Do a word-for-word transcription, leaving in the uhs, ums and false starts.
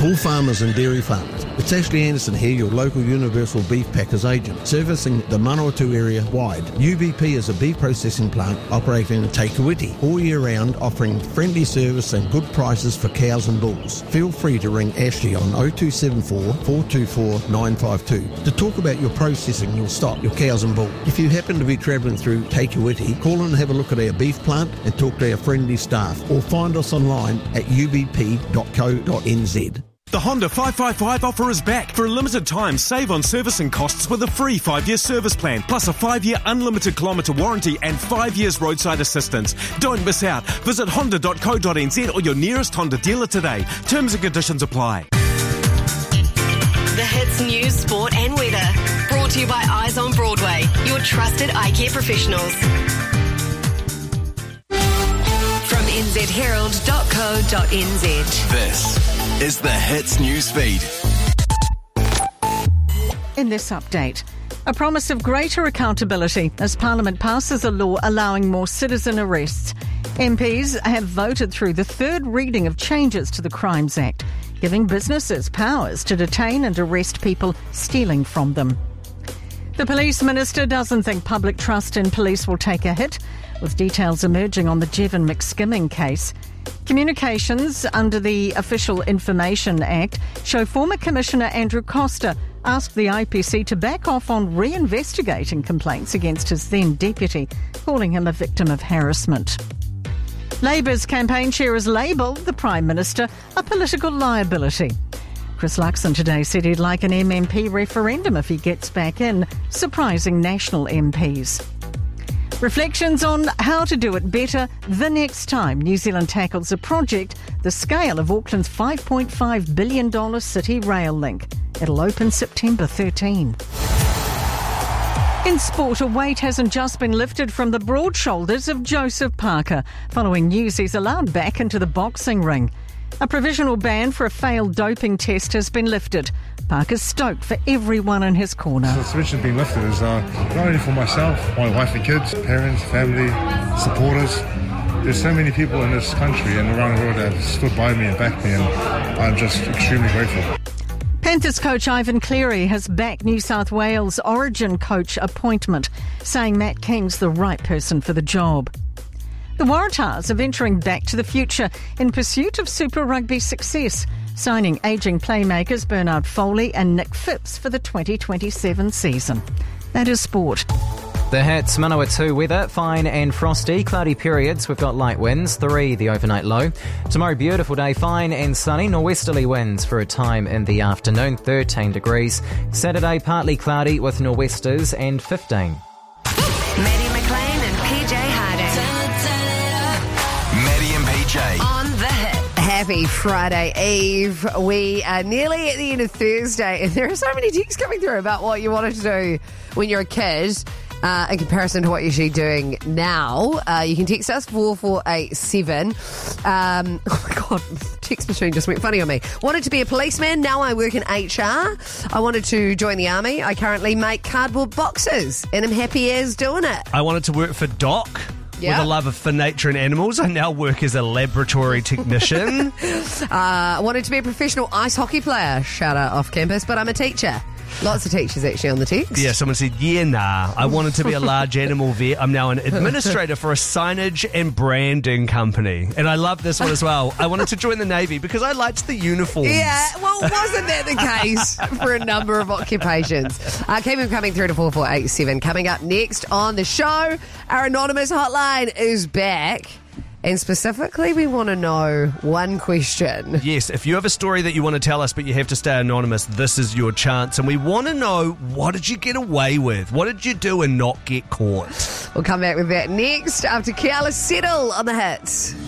all farmers and dairy farmers. It's Ashley Anderson here, your local Universal Beef Packers agent, servicing the Manawatu area wide. U B P is a beef processing plant operating in Te Kuiti all year round, offering friendly service and good prices for cows and bulls. Feel free to ring Ashley on oh two seven four, four two four, nine five two to talk about your processing your stock, your cows and bulls. If you happen to be travelling through Te Kuiti, call and have a look at our beef plant and talk to our friendly staff, or find us online at u b p dot co dot n z. The Honda five five five offer is back. For a limited time, save on servicing costs with a free five-year service plan, plus a five-year unlimited kilometre warranty and five years roadside assistance. Don't miss out. Visit honda dot co dot n z or your nearest Honda dealer today. Terms and conditions apply. The hits, news, sport and weather. Brought to you by Eyes on Broadway, your trusted eye care professionals. From n z herald dot co dot n z. This is the Hits News Feed. In this update, a promise of greater accountability as Parliament passes a law allowing more citizen arrests. M Ps have voted through the third reading of changes to the Crimes Act, giving businesses powers to detain and arrest people stealing from them. The Police Minister doesn't think public trust in police will take a hit, with details emerging on the Jevon McSkimming case. Communications under the Official Information Act show former Commissioner Andrew Costa asked the I P C to back off on reinvestigating complaints against his then deputy, calling him a victim of harassment. Labour's campaign chair has labelled the Prime Minister a political liability. Chris Luxon today said he'd like an M M P referendum if he gets back in, surprising National M Ps. Reflections on how to do it better the next time New Zealand tackles a project the scale of Auckland's five point five billion dollars city rail link. It'll open September thirteenth. In sport, a weight hasn't just been lifted from the broad shoulders of Joseph Parker, following news he's allowed back into the boxing ring. A provisional ban for a failed doping test has been lifted. Parker's stoked for everyone in his corner. The suspension being lifted is uh, not only for myself, my wife and kids, parents, family, supporters. There's so many people in this country and around the world that have stood by me and backed me, and I'm just extremely grateful. Panthers coach Ivan Cleary has backed New South Wales Origin coach appointment, saying Matt King's the right person for the job. The Waratahs are venturing back to the future in pursuit of Super Rugby success, signing ageing playmakers Bernard Foley and Nick Phipps for the twenty twenty-seven season. That is sport. The hits, Manawatu weather, fine and frosty, cloudy periods. We've got light winds, three the overnight low. Tomorrow, beautiful day, fine and sunny, norwesterly winds for a time in the afternoon, thirteen degrees. Saturday, partly cloudy with nor'westers and fifteen. Maddie McLean and P J Harding. Maddie and P J. On the hit. Happy Friday Eve. We are nearly at the end of Thursday, and there are so many texts coming through about what you wanted to do when you're a kid. Uh, in comparison to what you're actually doing now. Uh, you can text us four four eight seven. Um, oh my God, text machine just went funny on me. Wanted to be a policeman, now I work in H R. I wanted to join the army. I currently make cardboard boxes and I'm happy as doing it. I wanted to work for Doc. Yep. With a love of for nature and animals. I now work as a laboratory technician. I uh, wanted to be a professional ice hockey player. Shout out off campus, but I'm a teacher. Lots of teachers actually on the text. Yeah, someone said, yeah, nah. I wanted to be a large animal vet. I'm now an administrator for a signage and branding company. And I love this one as well. I wanted to join the Navy because I liked the uniforms. Yeah, well, wasn't that the case for a number of occupations? Uh, keep them coming through to four four eight seven. Coming up next on the show, our anonymous hotline is back. And specifically, we want to know one question. Yes, if you have a story that you want to tell us, but you have to stay anonymous, this is your chance. And we want to know, what did you get away with? What did you do and not get caught? We'll come back with that next after Keala Settle on the hits.